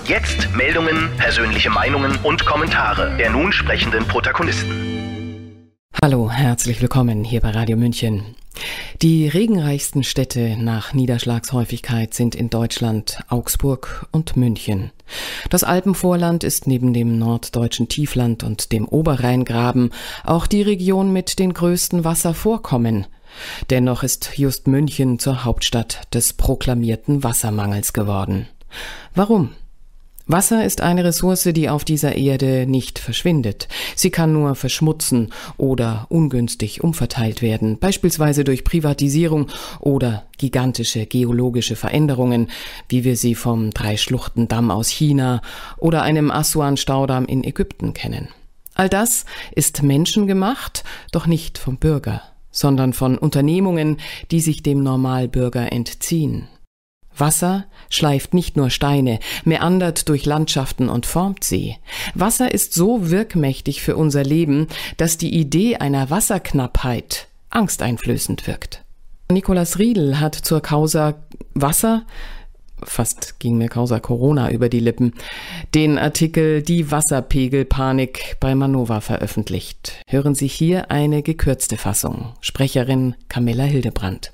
Jetzt Meldungen, persönliche Meinungen und Kommentare der nun sprechenden Protagonisten. Hallo, herzlich willkommen hier bei Radio München. Die regenreichsten Städte nach Niederschlagshäufigkeit sind in Deutschland Augsburg und München. Das Alpenvorland ist neben dem norddeutschen Tiefland und dem Oberrheingraben auch die Region mit den größten Wasservorkommen. Dennoch ist just München zur Hauptstadt des proklamierten Wassermangels geworden. Warum? Wasser ist eine Ressource, die auf dieser Erde nicht verschwindet. Sie kann nur verschmutzen oder ungünstig umverteilt werden, beispielsweise durch Privatisierung oder gigantische geologische Veränderungen, wie wir sie vom Drei-Schluchten-Damm aus China oder einem Assuan-Staudamm in Ägypten kennen. All das ist menschengemacht, doch nicht vom Bürger, sondern von Unternehmungen, die sich dem Normalbürger entziehen. Wasser schleift nicht nur Steine, meandert durch Landschaften und formt sie. Wasser ist so wirkmächtig für unser Leben, dass die Idee einer Wasserknappheit angsteinflößend wirkt. Nikolaus Riedl hat zur Causa Wasser, fast ging mir Causa Corona über die Lippen, den Artikel Die Wasserpegelpanik bei Manova veröffentlicht. Hören Sie hier eine gekürzte Fassung. Sprecherin Camilla Hildebrandt.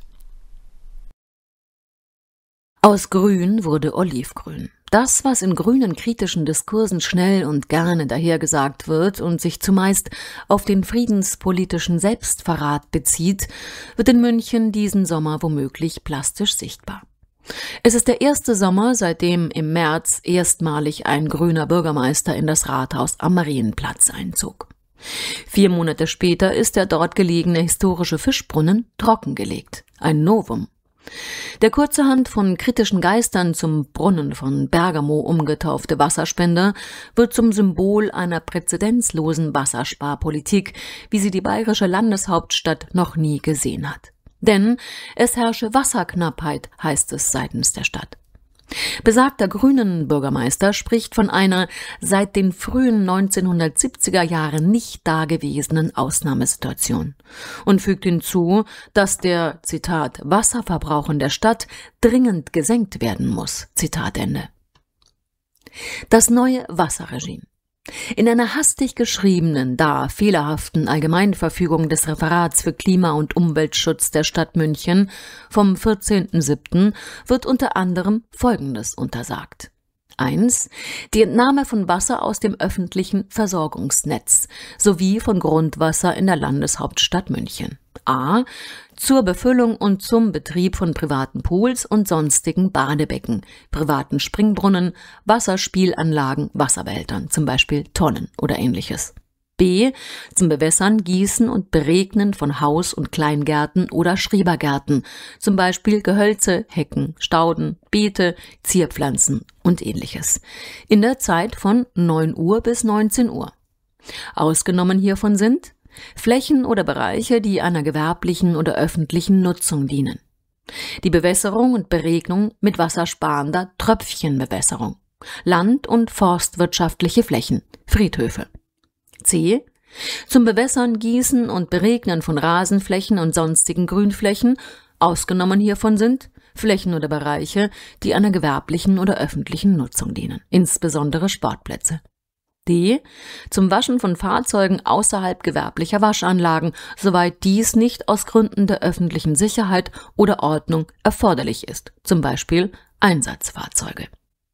Aus Grün wurde Olivgrün. Das, was in grünen kritischen Diskursen schnell und gerne dahergesagt wird und sich zumeist auf den friedenspolitischen Selbstverrat bezieht, wird in München diesen Sommer womöglich plastisch sichtbar. Es ist der erste Sommer, seitdem im März erstmalig ein grüner Bürgermeister in das Rathaus am Marienplatz einzog. 4 Monate später ist der dort gelegene historische Fischbrunnen trockengelegt. Ein Novum. Der kurzerhand von kritischen Geistern zum Brunnen von Bergamo umgetaufte Wasserspender wird zum Symbol einer präzedenzlosen Wassersparpolitik, wie sie die bayerische Landeshauptstadt noch nie gesehen hat. Denn es herrsche Wasserknappheit, heißt es seitens der Stadt. Besagter grünen Bürgermeister spricht von einer seit den frühen 1970er Jahren nicht dagewesenen Ausnahmesituation und fügt hinzu, dass der, Zitat, Wasserverbrauch in der Stadt dringend gesenkt werden muss, Zitat Ende. Das neue Wasserregime. In einer hastig geschriebenen, fehlerhaften Allgemeinverfügung des Referats für Klima- und Umweltschutz der Stadt München vom 14.07. wird unter anderem Folgendes untersagt. 1. Die Entnahme von Wasser aus dem öffentlichen Versorgungsnetz sowie von Grundwasser in der Landeshauptstadt München. A. Zur Befüllung und zum Betrieb von privaten Pools und sonstigen Badebecken, privaten Springbrunnen, Wasserspielanlagen, Wasserbehältern, zum Beispiel Tonnen oder ähnliches. B. Zum Bewässern, Gießen und Beregnen von Haus- und Kleingärten oder Schrebergärten, zum Beispiel Gehölze, Hecken, Stauden, Beete, Zierpflanzen und ähnliches. In der Zeit von 9 Uhr bis 19 Uhr. Ausgenommen hiervon sind Flächen oder Bereiche, die einer gewerblichen oder öffentlichen Nutzung dienen. Die Bewässerung und Beregnung mit wassersparender Tröpfchenbewässerung. Land- und forstwirtschaftliche Flächen, Friedhöfe. C. Zum Bewässern, Gießen und Beregnen von Rasenflächen und sonstigen Grünflächen, ausgenommen hiervon sind Flächen oder Bereiche, die einer gewerblichen oder öffentlichen Nutzung dienen, insbesondere Sportplätze. D. Zum Waschen von Fahrzeugen außerhalb gewerblicher Waschanlagen, soweit dies nicht aus Gründen der öffentlichen Sicherheit oder Ordnung erforderlich ist, zum Beispiel Einsatzfahrzeuge.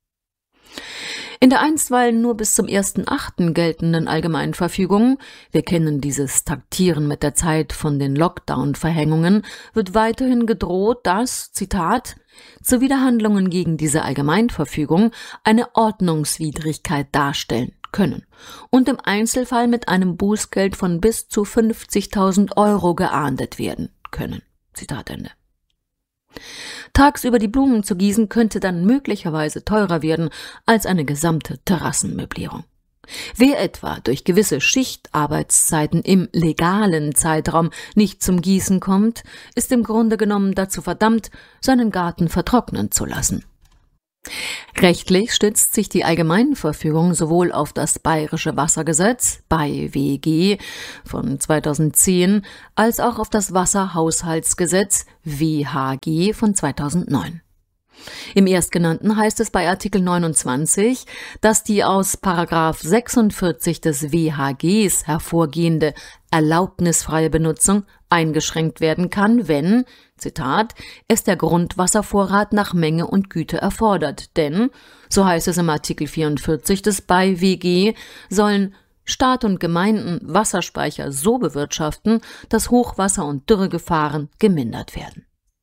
In der einstweilen nur bis zum 1.8. geltenden Allgemeinverfügung, wir kennen dieses Taktieren mit der Zeit von den Lockdown-Verhängungen, wird weiterhin gedroht, dass, Zitat, Zuwiderhandlungen gegen diese Allgemeinverfügung eine Ordnungswidrigkeit darstellen können und im Einzelfall mit einem Bußgeld von bis zu 50.000 Euro geahndet werden können. Zitat Ende. Tagsüber die Blumen zu gießen könnte dann möglicherweise teurer werden als eine gesamte Terrassenmöblierung. Wer etwa durch gewisse Schichtarbeitszeiten im legalen Zeitraum nicht zum Gießen kommt, ist im Grunde genommen dazu verdammt, seinen Garten vertrocknen zu lassen. Rechtlich stützt sich die Allgemeinverfügung sowohl auf das Bayerische Wassergesetz (BayWG) von 2010 als auch auf das Wasserhaushaltsgesetz (WHG) von 2009. Im Erstgenannten heißt es bei Artikel 29, dass die aus Paragraph 46 des WHGs hervorgehende erlaubnisfreie Benutzung eingeschränkt werden kann, wenn, Zitat, es der Grundwasservorrat nach Menge und Güte erfordert. Denn, so heißt es im Artikel 44 des BeiWG, sollen Staat und Gemeinden Wasserspeicher so bewirtschaften, dass Hochwasser- und Dürregefahren gemindert werden.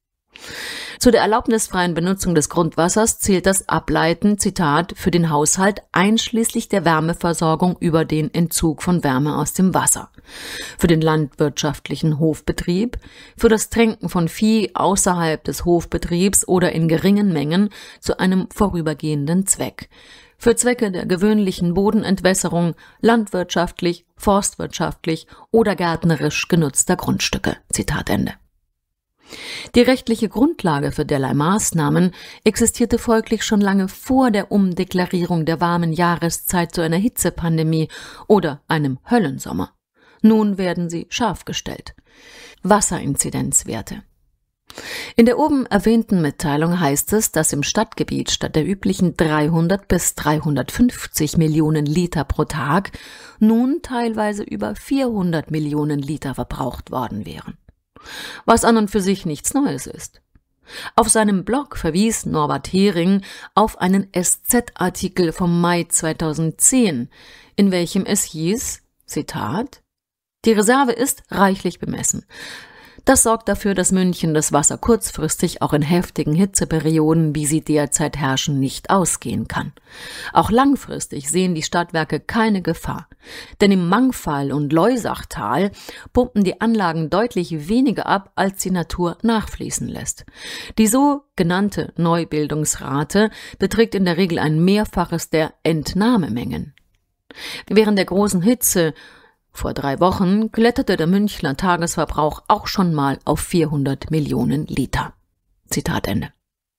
Zu der erlaubnisfreien Benutzung des Grundwassers zählt das Ableiten, Zitat, für den Haushalt einschließlich der Wärmeversorgung über den Entzug von Wärme aus dem Wasser, für den landwirtschaftlichen Hofbetrieb, für das Tränken von Vieh außerhalb des Hofbetriebs oder in geringen Mengen zu einem vorübergehenden Zweck, für Zwecke der gewöhnlichen Bodenentwässerung landwirtschaftlich, forstwirtschaftlich oder gärtnerisch genutzter Grundstücke. Zitat Ende. Die rechtliche Grundlage für derlei Maßnahmen existierte folglich schon lange vor der Umdeklarierung der warmen Jahreszeit zu einer Hitzepandemie oder einem Höllensommer. Nun werden sie scharf gestellt. Wasserinzidenzwerte. In der oben erwähnten Mitteilung heißt es, dass im Stadtgebiet statt der üblichen 300 bis 350 Millionen Liter pro Tag nun teilweise über 400 Millionen Liter verbraucht worden wären. Was an und für sich nichts Neues ist. Auf seinem Blog verwies Norbert Hering auf einen SZ-Artikel vom Mai 2010, in welchem es hieß, Zitat, die Reserve ist reichlich bemessen. Das sorgt dafür, dass München das Wasser kurzfristig auch in heftigen Hitzeperioden, wie sie derzeit herrschen, nicht ausgehen kann. Auch langfristig sehen die Stadtwerke keine Gefahr. Denn im Mangfall- und Loisachtal pumpen die Anlagen deutlich weniger ab, als die Natur nachfließen lässt. Die so genannte Neubildungsrate beträgt in der Regel ein Mehrfaches der Entnahmemengen. Während der großen Hitze vor 3 Wochen kletterte der Münchner Tagesverbrauch auch schon mal auf 400 Millionen Liter. Zitat Ende.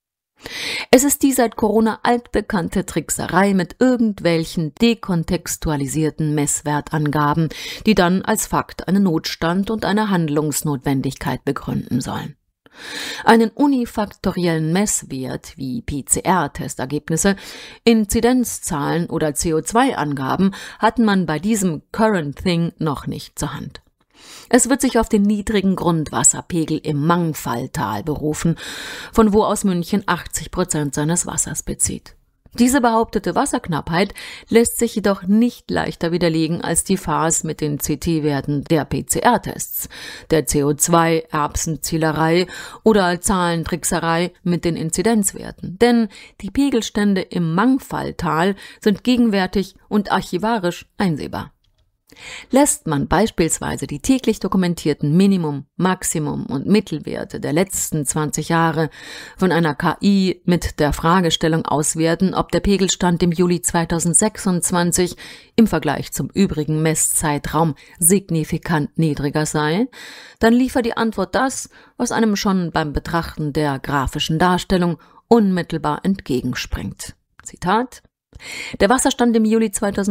Es ist die seit Corona altbekannte Trickserei mit irgendwelchen dekontextualisierten Messwertangaben, die dann als Fakt einen Notstand und eine Handlungsnotwendigkeit begründen sollen. Einen unifaktoriellen Messwert wie PCR-Testergebnisse, Inzidenzzahlen oder CO2-Angaben hat man bei diesem Current Thing noch nicht zur Hand. Es wird sich auf den niedrigen Grundwasserpegel im Mangfalltal berufen, von wo aus München 80% seines Wassers bezieht. Diese behauptete Wasserknappheit lässt sich jedoch nicht leichter widerlegen als die Farce mit den CT-Werten der PCR-Tests, der CO2-Erbsenzielerei oder Zahlentrickserei mit den Inzidenzwerten. Denn die Pegelstände im Mangfalltal sind gegenwärtig und archivarisch einsehbar. Lässt man beispielsweise die täglich dokumentierten Minimum-, Maximum- und Mittelwerte der letzten 20 Jahre von einer KI mit der Fragestellung auswerten, ob der Pegelstand im Juli 2026 im Vergleich zum übrigen Messzeitraum signifikant niedriger sei, dann liefert die Antwort das, was einem schon beim Betrachten der grafischen Darstellung unmittelbar entgegenspringt. Zitat: Der Wasserstand im Juli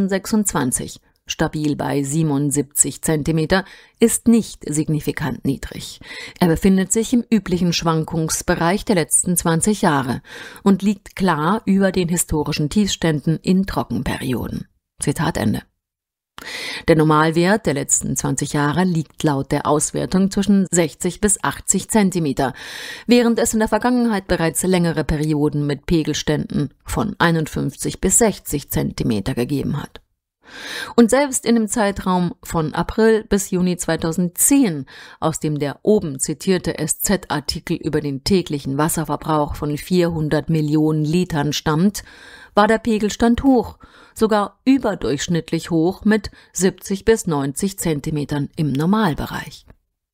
2026 stabil bei 77 Zentimeter, ist nicht signifikant niedrig. Er befindet sich im üblichen Schwankungsbereich der letzten 20 Jahre und liegt klar über den historischen Tiefständen in Trockenperioden. Zitat Ende. Der Normalwert der letzten 20 Jahre liegt laut der Auswertung zwischen 60 bis 80 Zentimeter, während es in der Vergangenheit bereits längere Perioden mit Pegelständen von 51 bis 60 Zentimeter gegeben hat. Und selbst in dem Zeitraum von April bis Juni 2010, aus dem der oben zitierte SZ-Artikel über den täglichen Wasserverbrauch von 400 Millionen Litern stammt, war der Pegelstand hoch, sogar überdurchschnittlich hoch mit 70 bis 90 Zentimetern im Normalbereich.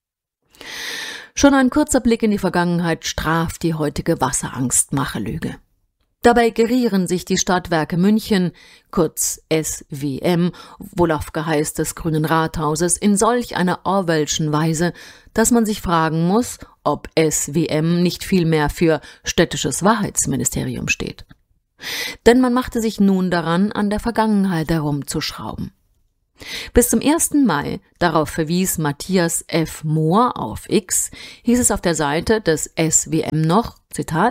Schon ein kurzer Blick in die Vergangenheit straft die heutige Wasserangstmacherlüge. Dabei gerieren sich die Stadtwerke München, kurz SWM, wohl auf Geheiß des Grünen Rathauses, in solch einer Orwellschen Weise, dass man sich fragen muss, ob SWM nicht vielmehr für städtisches Wahrheitsministerium steht. Denn man machte sich nun daran, an der Vergangenheit herumzuschrauben. Bis zum 1. Mai, darauf verwies Matthias F. Mohr auf X, hieß es auf der Seite des SWM noch, Zitat,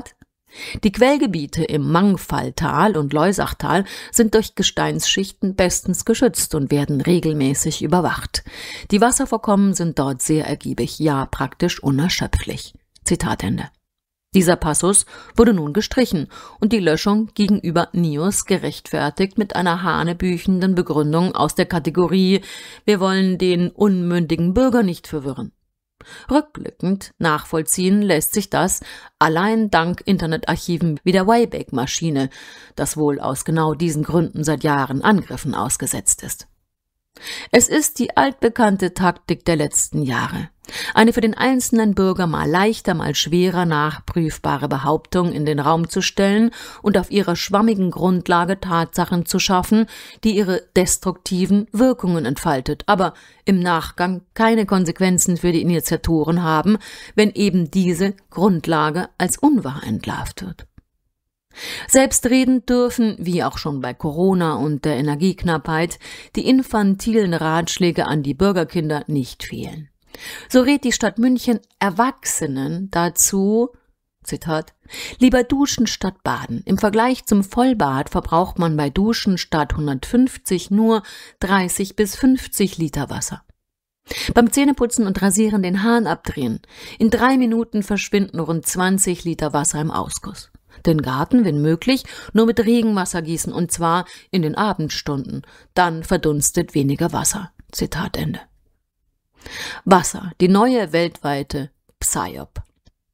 Die Quellgebiete im Mangfalltal und Loisachtal sind durch Gesteinsschichten bestens geschützt und werden regelmäßig überwacht. Die Wasservorkommen sind dort sehr ergiebig, ja praktisch unerschöpflich. Zitat Ende. Dieser Passus wurde nun gestrichen und die Löschung gegenüber NIOS gerechtfertigt mit einer hanebüchenden Begründung aus der Kategorie „Wir wollen den unmündigen Bürger nicht verwirren". Rückblickend nachvollziehen lässt sich das allein dank Internetarchiven wie der Wayback-Maschine, das wohl aus genau diesen Gründen seit Jahren Angriffen ausgesetzt ist. Es ist die altbekannte Taktik der letzten Jahre. Eine für den einzelnen Bürger mal leichter, mal schwerer nachprüfbare Behauptung in den Raum zu stellen und auf ihrer schwammigen Grundlage Tatsachen zu schaffen, die ihre destruktiven Wirkungen entfaltet, aber im Nachgang keine Konsequenzen für die Initiatoren haben, wenn eben diese Grundlage als unwahr entlarvt wird. Selbstredend dürfen, wie auch schon bei Corona und der Energieknappheit, die infantilen Ratschläge an die Bürgerkinder nicht fehlen. So rät die Stadt München Erwachsenen dazu, Zitat, lieber duschen statt baden. Im Vergleich zum Vollbad verbraucht man bei Duschen statt 150 nur 30 bis 50 Liter Wasser. Beim Zähneputzen und Rasieren den Hahn abdrehen. In 3 Minuten verschwinden rund 20 Liter Wasser im Ausguss. Den Garten, wenn möglich, nur mit Regenwasser gießen, und zwar in den Abendstunden. Dann verdunstet weniger Wasser. Zitat Ende. Wasser, die neue weltweite PSYOP.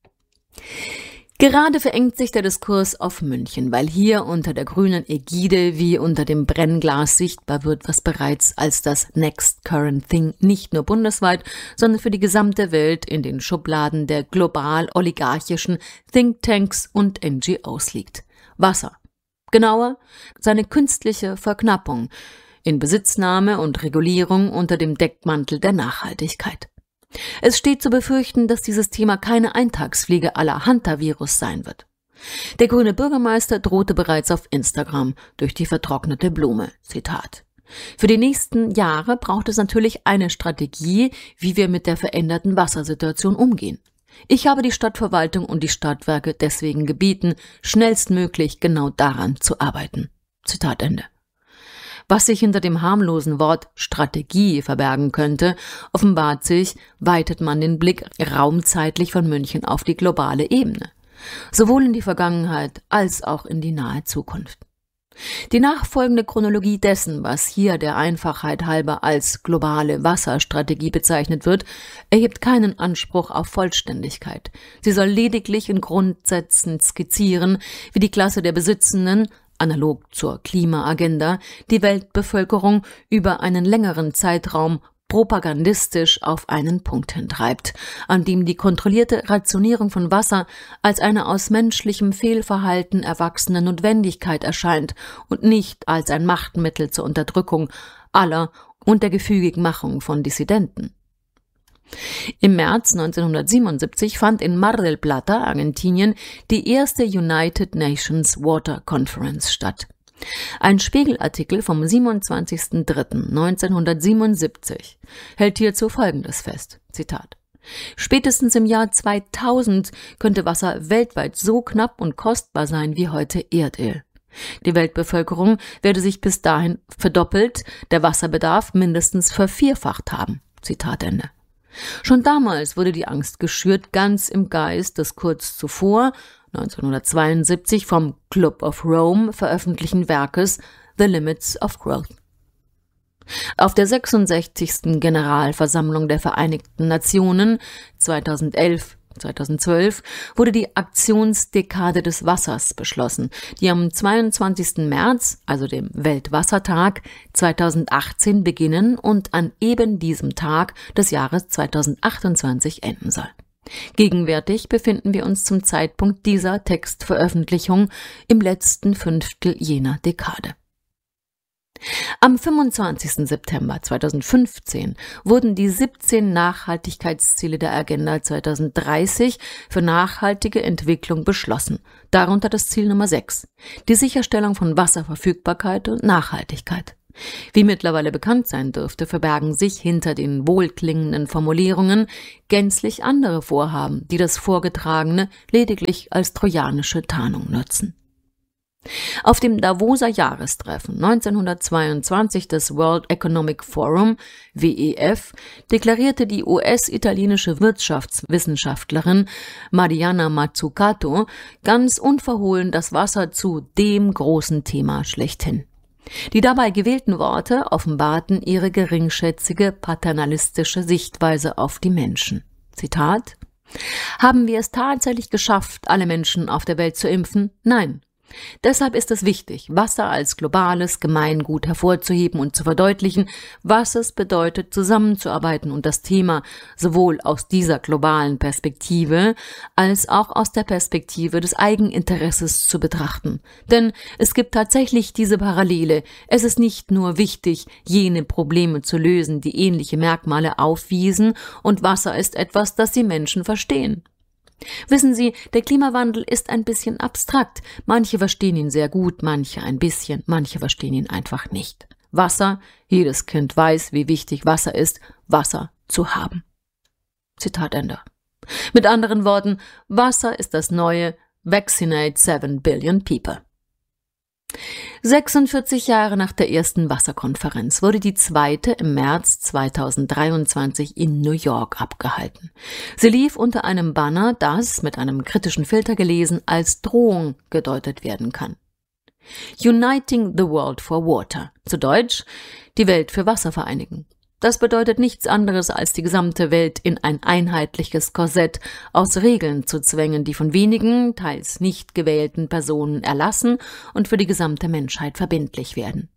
Gerade verengt sich der Diskurs auf München, weil hier unter der grünen Ägide wie unter dem Brennglas sichtbar wird, was bereits als das Next Current Thing nicht nur bundesweit, sondern für die gesamte Welt in den Schubladen der global-oligarchischen Thinktanks und NGOs liegt. Wasser. Genauer, seine künstliche Verknappung in Besitznahme und Regulierung unter dem Deckmantel der Nachhaltigkeit. Es steht zu befürchten, dass dieses Thema keine Eintagsfliege à la Hantavirus sein wird. Der grüne Bürgermeister drohte bereits auf Instagram durch die vertrocknete Blume. Zitat. Für die nächsten Jahre braucht es natürlich eine Strategie, wie wir mit der veränderten Wassersituation umgehen. Ich habe die Stadtverwaltung und die Stadtwerke deswegen gebeten, schnellstmöglich genau daran zu arbeiten. Zitat Ende. Was sich hinter dem harmlosen Wort Strategie verbergen könnte, offenbart sich, weitet man den Blick raumzeitlich von München auf die globale Ebene, sowohl in die Vergangenheit als auch in die nahe Zukunft. Die nachfolgende Chronologie dessen, was hier der Einfachheit halber als globale Wasserstrategie bezeichnet wird, erhebt keinen Anspruch auf Vollständigkeit. Sie soll lediglich in Grundsätzen skizzieren, wie die Klasse der Besitzenden, analog zur Klimaagenda, die Weltbevölkerung über einen längeren Zeitraum propagandistisch auf einen Punkt hintreibt, an dem die kontrollierte Rationierung von Wasser als eine aus menschlichem Fehlverhalten erwachsene Notwendigkeit erscheint und nicht als ein Machtmittel zur Unterdrückung aller und der gefügigen Machung von Dissidenten. Im März 1977 fand in Mar del Plata, Argentinien, die erste United Nations Water Conference statt. Ein Spiegelartikel vom 27.03.1977 hält hierzu Folgendes fest, Zitat. Spätestens im Jahr 2000 könnte Wasser weltweit so knapp und kostbar sein wie heute Erdöl. Die Weltbevölkerung werde sich bis dahin verdoppelt, der Wasserbedarf mindestens vervierfacht haben, Zitat Ende. Schon damals wurde die Angst geschürt, ganz im Geist des kurz zuvor, 1972, vom Club of Rome veröffentlichten Werkes The Limits of Growth. Auf der 66. Generalversammlung der Vereinigten Nationen 2011/2012 wurde die Aktionsdekade des Wassers beschlossen, die am 22. März, also dem Weltwassertag 2018, beginnen und an eben diesem Tag des Jahres 2028 enden soll. Gegenwärtig befinden wir uns zum Zeitpunkt dieser Textveröffentlichung im letzten Fünftel jener Dekade. Am 25. September 2015 wurden die 17 Nachhaltigkeitsziele der Agenda 2030 für nachhaltige Entwicklung beschlossen, darunter das Ziel Nummer 6, die Sicherstellung von Wasserverfügbarkeit und Nachhaltigkeit. Wie mittlerweile bekannt sein dürfte, verbergen sich hinter den wohlklingenden Formulierungen gänzlich andere Vorhaben, die das Vorgetragene lediglich als trojanische Tarnung nutzen. Auf dem Davoser Jahrestreffen 1922 des World Economic Forum, WEF, deklarierte die US-italienische Wirtschaftswissenschaftlerin Mariana Mazzucato ganz unverhohlen das Wasser zu dem großen Thema schlechthin. Die dabei gewählten Worte offenbarten ihre geringschätzige, paternalistische Sichtweise auf die Menschen. Zitat: Haben wir es tatsächlich geschafft, alle Menschen auf der Welt zu impfen? Nein. Deshalb ist es wichtig, Wasser als globales Gemeingut hervorzuheben und zu verdeutlichen, was es bedeutet, zusammenzuarbeiten und das Thema sowohl aus dieser globalen Perspektive als auch aus der Perspektive des Eigeninteresses zu betrachten. Denn es gibt tatsächlich diese Parallele. Es ist nicht nur wichtig, jene Probleme zu lösen, die ähnliche Merkmale aufwiesen, und Wasser ist etwas, das die Menschen verstehen. Wissen Sie, der Klimawandel ist ein bisschen abstrakt. Manche verstehen ihn sehr gut, manche ein bisschen, manche verstehen ihn einfach nicht. Wasser, jedes Kind weiß, wie wichtig Wasser ist, Wasser zu haben. Zitat Ende. Mit anderen Worten, Wasser ist das neue Vaccinate 7 Billion People. 46 Jahre nach der ersten Wasserkonferenz wurde die zweite im März 2023 in New York abgehalten. Sie lief unter einem Banner, das, mit einem kritischen Filter gelesen, als Drohung gedeutet werden kann. Uniting the World for Water, zu Deutsch, die Welt für Wasser vereinigen. Das bedeutet nichts anderes, als die gesamte Welt in ein einheitliches Korsett aus Regeln zu zwängen, die von wenigen, teils nicht gewählten Personen erlassen und für die gesamte Menschheit verbindlich werden.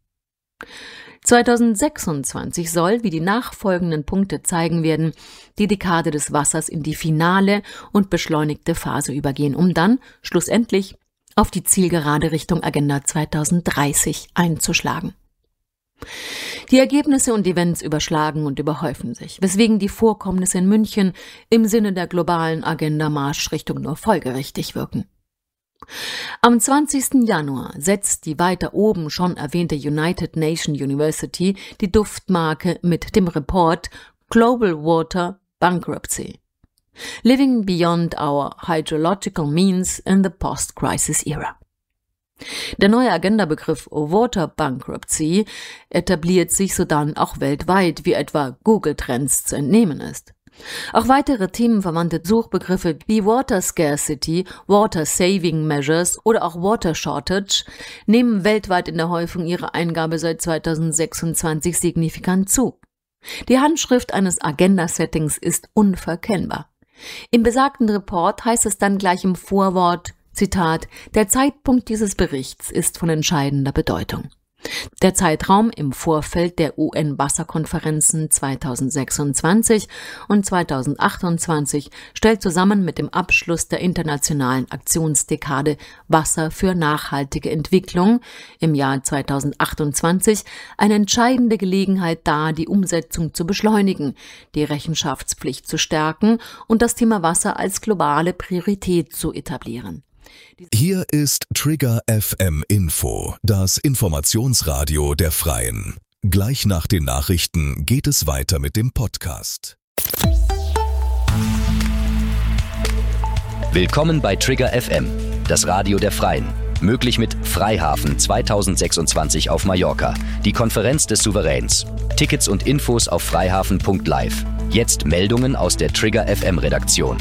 2026 soll, wie die nachfolgenden Punkte zeigen werden, die Dekade des Wassers in die finale und beschleunigte Phase übergehen, um dann schlussendlich auf die zielgerade Richtung Agenda 2030 einzuschlagen. Die Ergebnisse und Events überschlagen und überhäufen sich, weswegen die Vorkommnisse in München im Sinne der globalen Agenda-Marschrichtung nur folgerichtig wirken. Am 20. Januar setzt die weiter oben schon erwähnte United Nations University die Duftmarke mit dem Report Global Water Bankruptcy: Living Beyond Our Hydrological Means in the Post-Crisis Era. Der neue Agenda-Begriff Water Bankruptcy etabliert sich sodann auch weltweit, wie etwa Google Trends zu entnehmen ist. Auch weitere themenverwandte Suchbegriffe wie Water Scarcity, Water Saving Measures oder auch Water Shortage nehmen weltweit in der Häufung ihre Eingabe seit 2026 signifikant zu. Die Handschrift eines Agenda-Settings ist unverkennbar. Im besagten Report heißt es dann gleich im Vorwort, Zitat: Der Zeitpunkt dieses Berichts ist von entscheidender Bedeutung. Der Zeitraum im Vorfeld der UN-Wasserkonferenzen 2026 und 2028 stellt zusammen mit dem Abschluss der internationalen Aktionsdekade Wasser für nachhaltige Entwicklung im Jahr 2028 eine entscheidende Gelegenheit dar, die Umsetzung zu beschleunigen, die Rechenschaftspflicht zu stärken und das Thema Wasser als globale Priorität zu etablieren. Hier ist Trigger FM Info, das Informationsradio der Freien. Gleich nach den Nachrichten geht es weiter mit dem Podcast. Willkommen bei Trigger FM, das Radio der Freien. Möglich mit Freihafen 2026 auf Mallorca, die Konferenz des Souveräns. Tickets und Infos auf freihafen.live. Jetzt Meldungen aus der Trigger FM Redaktion.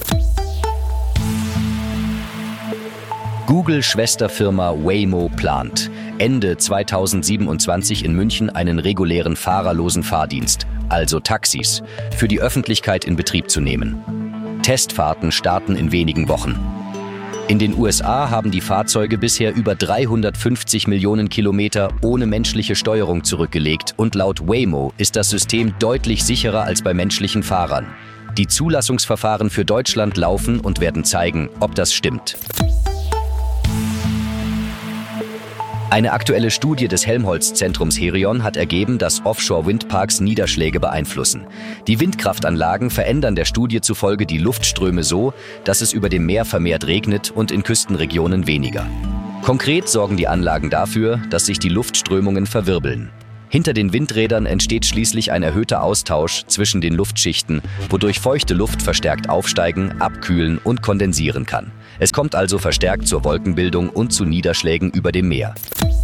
Google-Schwesterfirma Waymo plant, Ende 2027 in München einen regulären fahrerlosen Fahrdienst, also Taxis, für die Öffentlichkeit in Betrieb zu nehmen. Testfahrten starten in wenigen Wochen. In den USA haben die Fahrzeuge bisher über 350 Millionen Kilometer ohne menschliche Steuerung zurückgelegt und laut Waymo ist das System deutlich sicherer als bei menschlichen Fahrern. Die Zulassungsverfahren für Deutschland laufen und werden zeigen, ob das stimmt. Eine aktuelle Studie des Helmholtz-Zentrums Herion hat ergeben, dass Offshore-Windparks Niederschläge beeinflussen. Die Windkraftanlagen verändern der Studie zufolge die Luftströme so, dass es über dem Meer vermehrt regnet und in Küstenregionen weniger. Konkret sorgen die Anlagen dafür, dass sich die Luftströmungen verwirbeln. Hinter den Windrädern entsteht schließlich ein erhöhter Austausch zwischen den Luftschichten, wodurch feuchte Luft verstärkt aufsteigen, abkühlen und kondensieren kann. Es kommt also verstärkt zur Wolkenbildung und zu Niederschlägen über dem Meer.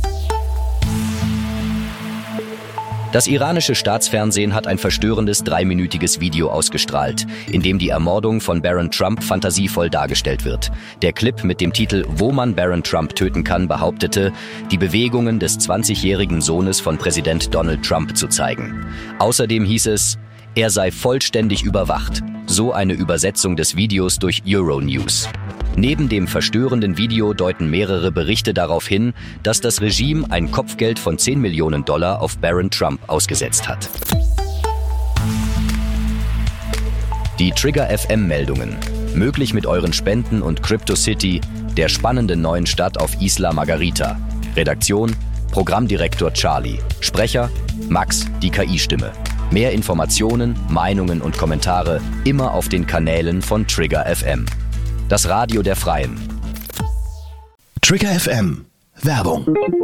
Das iranische Staatsfernsehen hat ein verstörendes 3-minütiges Video ausgestrahlt, in dem die Ermordung von Barron Trump fantasievoll dargestellt wird. Der Clip mit dem Titel »Wo man Barron Trump töten kann« behauptete, die Bewegungen des 20-jährigen Sohnes von Präsident Donald Trump zu zeigen. Außerdem hieß es, er sei vollständig überwacht. So eine Übersetzung des Videos durch Euronews. Neben dem verstörenden Video deuten mehrere Berichte darauf hin, dass das Regime ein Kopfgeld von $10 Millionen auf Barron Trump ausgesetzt hat. Die Trigger FM-Meldungen. Möglich mit euren Spenden und CryptoCity, der spannenden neuen Stadt auf Isla Margarita. Redaktion: Programmdirektor Charlie. Sprecher: Max, die KI-Stimme. Mehr Informationen, Meinungen und Kommentare immer auf den Kanälen von Trigger FM. Das Radio der Freien. Trigger FM. Werbung.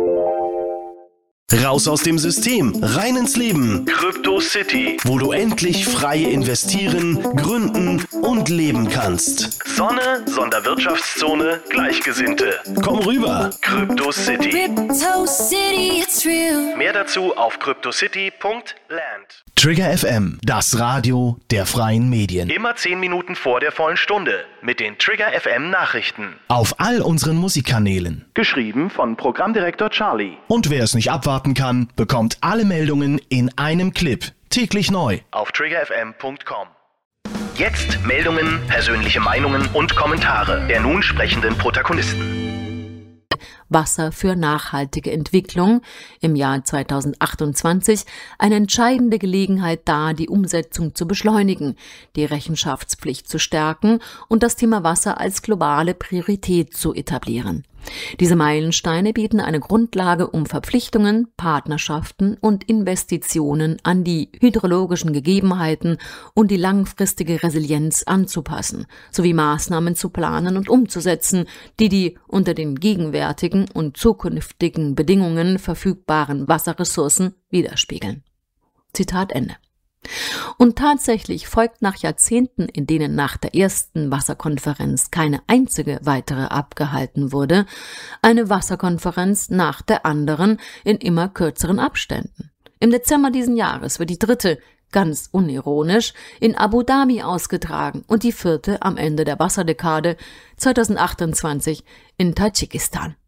Raus aus dem System, rein ins Leben. CryptoCity, wo du endlich frei investieren, gründen und leben kannst. Sonne, Sonderwirtschaftszone, Gleichgesinnte. Komm rüber. CryptoCity. CryptoCity, it's real. Mehr dazu auf cryptocity.land. Trigger FM, das Radio der freien Medien. Immer 10 Minuten vor der vollen Stunde mit den Trigger FM Nachrichten. Auf all unseren Musikkanälen. Geschrieben von Programmdirektor Charlie. Und wer es nicht abwarten kann, bekommt alle Meldungen in einem Clip. Täglich neu. Auf triggerfm.com. Jetzt Meldungen, persönliche Meinungen und Kommentare der nun sprechenden Protagonisten. Wasser für nachhaltige Entwicklung im Jahr 2028 eine entscheidende Gelegenheit dar, die Umsetzung zu beschleunigen, die Rechenschaftspflicht zu stärken und das Thema Wasser als globale Priorität zu etablieren. Diese Meilensteine bieten eine Grundlage, um Verpflichtungen, Partnerschaften und Investitionen an die hydrologischen Gegebenheiten und die langfristige Resilienz anzupassen, sowie Maßnahmen zu planen und umzusetzen, die unter den gegenwärtigen und zukünftigen Bedingungen verfügbaren Wasserressourcen widerspiegeln. Zitat Ende. Und tatsächlich folgt nach Jahrzehnten, in denen nach der ersten Wasserkonferenz keine einzige weitere abgehalten wurde, eine Wasserkonferenz nach der anderen in immer kürzeren Abständen. Im Dezember diesen Jahres wird die dritte, ganz unironisch, in Abu Dhabi ausgetragen und die vierte am Ende der Wasserdekade 2028 in Tadschikistan.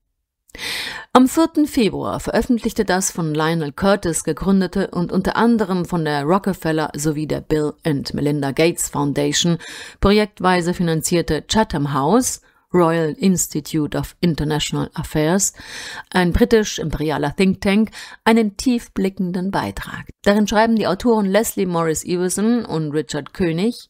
Am 4. Februar veröffentlichte das von Lionel Curtis gegründete und unter anderem von der Rockefeller sowie der Bill and Melinda Gates Foundation projektweise finanzierte Chatham House, Royal Institute of International Affairs, ein britisch-imperialer Think Tank, einen tiefblickenden Beitrag. Darin schreiben die Autoren Leslie Morris Iverson und Richard König: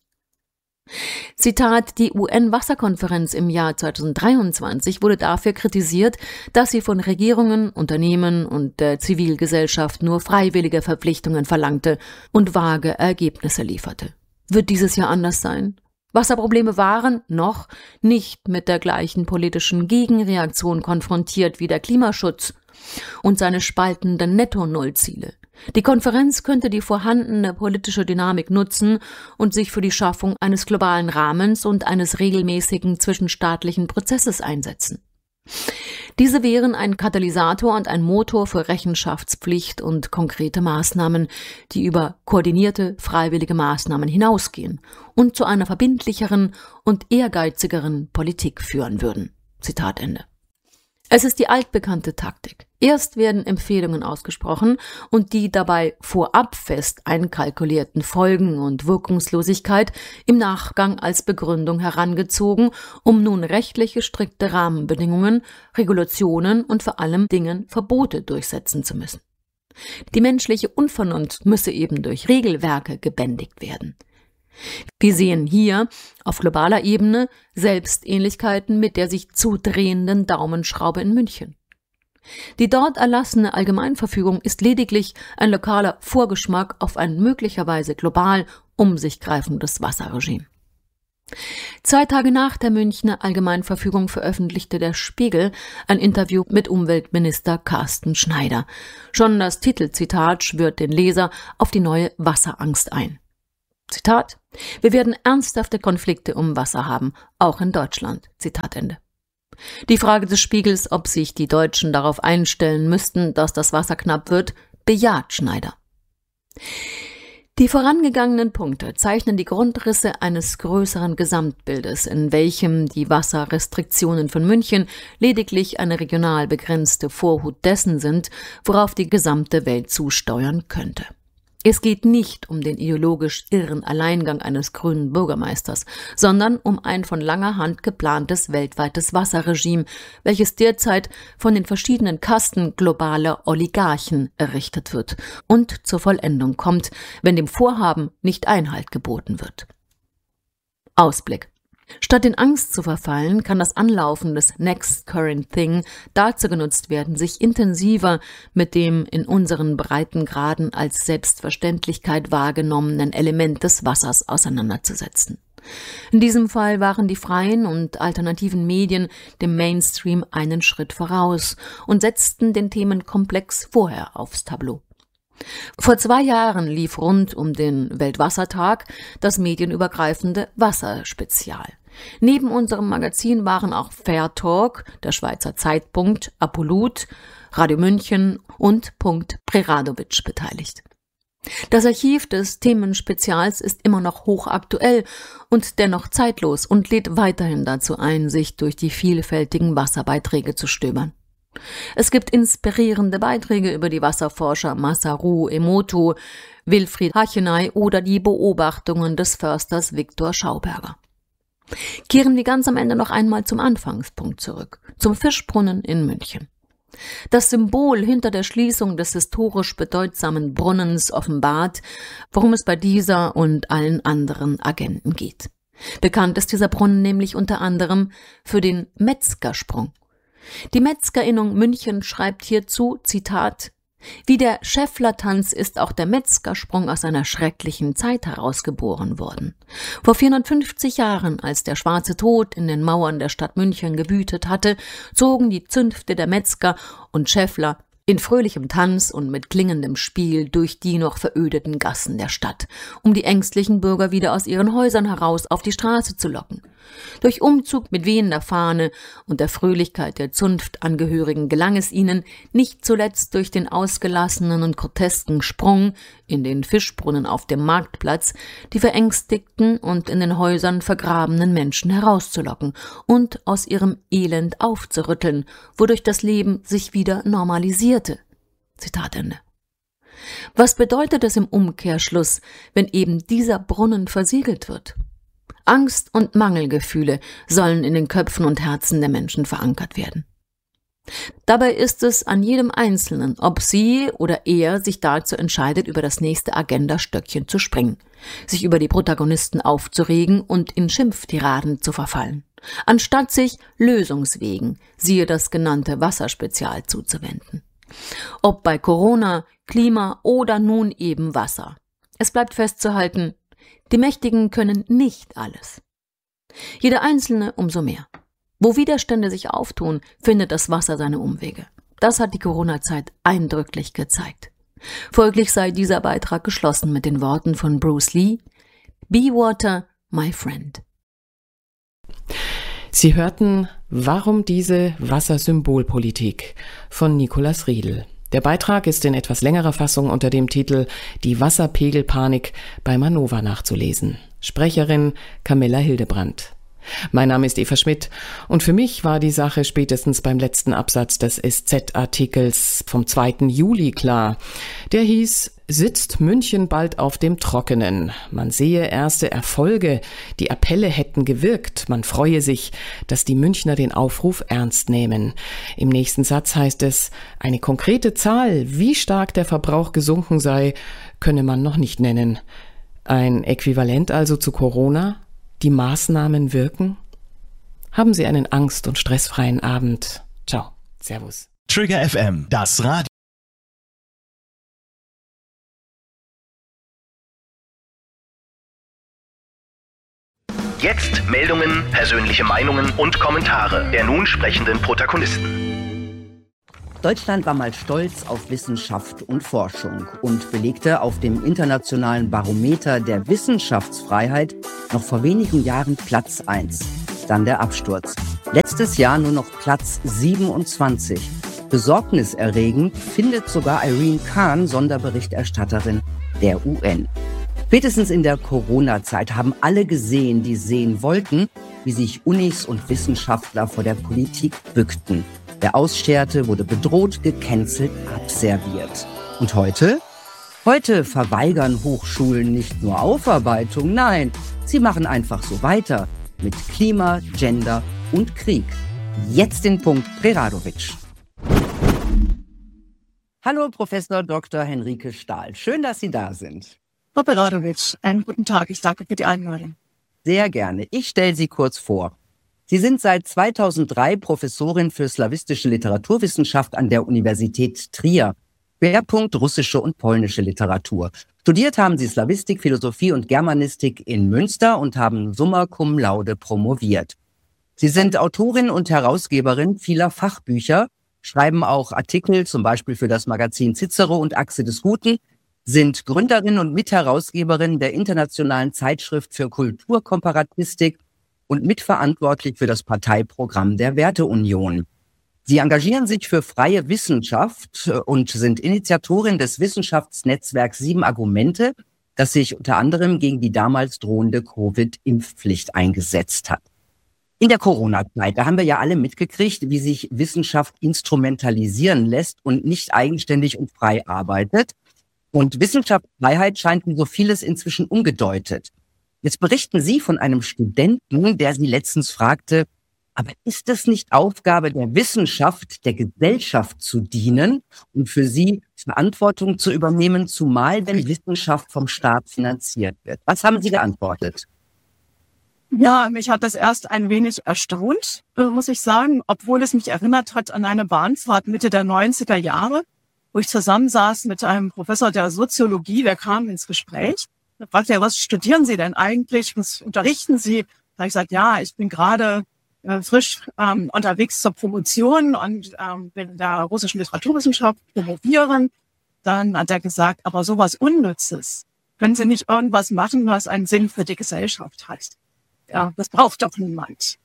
Zitat, die UN-Wasserkonferenz im Jahr 2023 wurde dafür kritisiert, dass sie von Regierungen, Unternehmen und der Zivilgesellschaft nur freiwillige Verpflichtungen verlangte und vage Ergebnisse lieferte. Wird dieses Jahr anders sein? Wasserprobleme waren noch nicht mit der gleichen politischen Gegenreaktion konfrontiert wie der Klimaschutz und seine spaltenden Netto-Null-Ziele. Die Konferenz könnte die vorhandene politische Dynamik nutzen und sich für die Schaffung eines globalen Rahmens und eines regelmäßigen zwischenstaatlichen Prozesses einsetzen. Diese wären ein Katalysator und ein Motor für Rechenschaftspflicht und konkrete Maßnahmen, die über koordinierte, freiwillige Maßnahmen hinausgehen und zu einer verbindlicheren und ehrgeizigeren Politik führen würden. Zitat Ende. Es ist die altbekannte Taktik. Erst werden Empfehlungen ausgesprochen und die dabei vorab fest einkalkulierten Folgen und Wirkungslosigkeit im Nachgang als Begründung herangezogen, um nun rechtliche strikte Rahmenbedingungen, Regulationen und vor allem Dingen Verbote durchsetzen zu müssen. Die menschliche Unvernunft müsse eben durch Regelwerke gebändigt werden. Wir sehen hier auf globaler Ebene Selbstähnlichkeiten mit der sich zudrehenden Daumenschraube in München. Die dort erlassene Allgemeinverfügung ist lediglich ein lokaler Vorgeschmack auf ein möglicherweise global um sich greifendes Wasserregime. 2 Tage nach der Münchner Allgemeinverfügung veröffentlichte der Spiegel ein Interview mit Umweltminister Carsten Schneider. Schon das Titelzitat schwört den Leser auf die neue Wasserangst ein. Zitat: Wir werden ernsthafte Konflikte um Wasser haben, auch in Deutschland. Zitat Ende. Die Frage des Spiegels, ob sich die Deutschen darauf einstellen müssten, dass das Wasser knapp wird, bejaht Schneider. Die vorangegangenen Punkte zeichnen die Grundrisse eines größeren Gesamtbildes, in welchem die Wasserrestriktionen von München lediglich eine regional begrenzte Vorhut dessen sind, worauf die gesamte Welt zusteuern könnte. Es geht nicht um den ideologisch irren Alleingang eines grünen Bürgermeisters, sondern um ein von langer Hand geplantes weltweites Wasserregime, welches derzeit von den verschiedenen Kasten globaler Oligarchen errichtet wird und zur Vollendung kommt, wenn dem Vorhaben nicht Einhalt geboten wird. Ausblick. Statt in Angst zu verfallen, kann das Anlaufen des Next Current Thing dazu genutzt werden, sich intensiver mit dem in unseren Breitengraden als Selbstverständlichkeit wahrgenommenen Element des Wassers auseinanderzusetzen. In diesem Fall waren die freien und alternativen Medien dem Mainstream einen Schritt voraus und setzten den Themenkomplex vorher aufs Tableau. Vor 2 Jahren lief rund um den Weltwassertag das medienübergreifende Wasserspezial. Neben unserem Magazin waren auch Fair Talk, der Schweizer Zeitpunkt, Apollut, Radio München und Punkt Preradovic beteiligt. Das Archiv des Themenspezials ist immer noch hochaktuell und dennoch zeitlos und lädt weiterhin dazu ein, sich durch die vielfältigen Wasserbeiträge zu stöbern. Es gibt inspirierende Beiträge über die Wasserforscher Masaru Emoto, Wilfried Hachenay oder die Beobachtungen des Försters Viktor Schauberger. Kehren wir ganz am Ende noch einmal zum Anfangspunkt zurück, zum Fischbrunnen in München. Das Symbol hinter der Schließung des historisch bedeutsamen Brunnens offenbart, worum es bei dieser und allen anderen Agenten geht. Bekannt ist dieser Brunnen nämlich unter anderem für den Metzgersprung. Die Metzgerinnung München schreibt hierzu, Zitat: Wie der Schäfflertanz ist auch der Metzgersprung aus einer schrecklichen Zeit herausgeboren worden. Vor 450 Jahren, als der schwarze Tod in den Mauern der Stadt München gewütet hatte, zogen die Zünfte der Metzger und Schäffler in fröhlichem Tanz und mit klingendem Spiel durch die noch verödeten Gassen der Stadt, um die ängstlichen Bürger wieder aus ihren Häusern heraus auf die Straße zu locken. Durch Umzug mit wehender Fahne und der Fröhlichkeit der Zunftangehörigen gelang es ihnen, nicht zuletzt durch den ausgelassenen und grotesken Sprung in den Fischbrunnen auf dem Marktplatz, die verängstigten und in den Häusern vergrabenen Menschen herauszulocken und aus ihrem Elend aufzurütteln, wodurch das Leben sich wieder normalisierte. Zitat Ende. Was bedeutet es im Umkehrschluss, wenn eben dieser Brunnen versiegelt wird? Angst und Mangelgefühle sollen in den Köpfen und Herzen der Menschen verankert werden. Dabei ist es an jedem Einzelnen, ob sie oder er sich dazu entscheidet, über das nächste Agendastöckchen zu springen, sich über die Protagonisten aufzuregen und in Schimpftiraden zu verfallen, anstatt sich Lösungswegen, siehe das genannte Wasserspezial, zuzuwenden. Ob bei Corona, Klima oder nun eben Wasser. Es bleibt festzuhalten, die Mächtigen können nicht alles. Jeder Einzelne umso mehr. Wo Widerstände sich auftun, findet das Wasser seine Umwege. Das hat die Corona-Zeit eindrücklich gezeigt. Folglich sei dieser Beitrag geschlossen mit den Worten von Bruce Lee: Be water, my friend. Sie hörten Warum diese Wassersymbolpolitik von Nikolaus Riedl. Der Beitrag ist in etwas längerer Fassung unter dem Titel Die Wasserpegelpanik bei Manova nachzulesen. Sprecherin Camilla Hildebrandt. Mein Name ist Eva Schmidt und für mich war die Sache spätestens beim letzten Absatz des SZ-Artikels vom 2. Juli klar. Der hieß: Sitzt München bald auf dem Trockenen? Man sehe erste Erfolge, die Appelle hätten gewirkt, man freue sich, dass die Münchner den Aufruf ernst nehmen. Im nächsten Satz heißt es, eine konkrete Zahl, wie stark der Verbrauch gesunken sei, könne man noch nicht nennen. Ein Äquivalent also zu Corona? Die Maßnahmen wirken? Haben Sie einen angst- und stressfreien Abend. Ciao. Servus. Trigger FM, das Radio. Jetzt Meldungen, persönliche Meinungen und Kommentare der nun sprechenden Protagonisten. Deutschland war mal stolz auf Wissenschaft und Forschung und belegte auf dem internationalen Barometer der Wissenschaftsfreiheit noch vor wenigen Jahren Platz 1. Dann der Absturz. Letztes Jahr nur noch Platz 27. Besorgniserregend findet sogar Irene Khan, Sonderberichterstatterin der UN. Spätestens in der Corona-Zeit haben alle gesehen, die sehen wollten, wie sich Unis und Wissenschaftler vor der Politik bückten. Wer ausscherte, wurde bedroht, gecancelt, abserviert. Und heute? Heute verweigern Hochschulen nicht nur Aufarbeitung, nein, sie machen einfach so weiter. Mit Klima, Gender und Krieg. Jetzt den Punkt Preradovic. Hallo Professor Dr. Henrike Stahl. Schön, dass Sie da sind. Frau Preradovic, einen guten Tag. Ich danke für die Einladung. Sehr gerne. Ich stelle Sie kurz vor. Sie sind seit 2003 Professorin für slawistische Literaturwissenschaft an der Universität Trier. Schwerpunkt russische und polnische Literatur. Studiert haben Sie Slawistik, Philosophie und Germanistik in Münster und haben summa cum laude promoviert. Sie sind Autorin und Herausgeberin vieler Fachbücher, schreiben auch Artikel, zum Beispiel für das Magazin Cicero und Achse des Guten, sind Gründerin und Mitherausgeberin der internationalen Zeitschrift für Kulturkomparatistik und mitverantwortlich für das Parteiprogramm der Werteunion. Sie engagieren sich für freie Wissenschaft und sind Initiatorin des Wissenschaftsnetzwerks 7 Argumente, das sich unter anderem gegen die damals drohende Covid-Impfpflicht eingesetzt hat. In der Corona-Zeit, da haben wir ja alle mitgekriegt, wie sich Wissenschaft instrumentalisieren lässt und nicht eigenständig und frei arbeitet. Und Wissenschaftsfreiheit scheint wie so vieles inzwischen umgedeutet. Jetzt berichten Sie von einem Studenten, der Sie letztens fragte, aber ist es nicht Aufgabe der Wissenschaft, der Gesellschaft zu dienen und für sie Verantwortung zu übernehmen, zumal wenn Wissenschaft vom Staat finanziert wird? Was haben Sie geantwortet? Ja, mich hat das erst ein wenig erstaunt, muss ich sagen, obwohl es mich erinnert hat an eine Bahnfahrt Mitte der 90er Jahre, wo ich zusammensaß mit einem Professor der Soziologie, der kam ins Gespräch. Da fragte er, was studieren Sie denn eigentlich? Was unterrichten Sie? Da habe ich gesagt, ja, ich bin gerade frisch unterwegs zur Promotion und bin in der russischen Literaturwissenschaft promovieren. Dann hat er gesagt, aber sowas Unnützes. Können Sie nicht irgendwas machen, was einen Sinn für die Gesellschaft hat? Ja, das braucht doch niemand.